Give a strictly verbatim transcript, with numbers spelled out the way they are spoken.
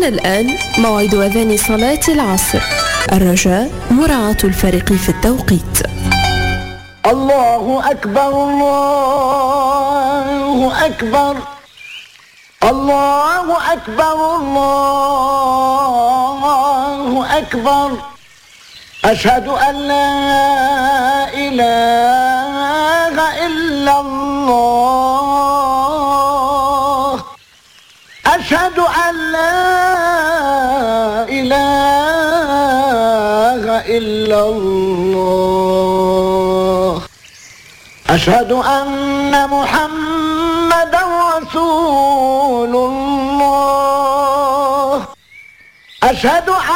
حان الآن موعد أذان صلاة العصر. الرجاء مراعاة الفارق في التوقيت. الله أكبر الله أكبر الله أكبر الله أكبر أشهد أن لا إله إلا الله أشهد أن لا إله إلا الله أشهد أن محمدا رسول الله أشهد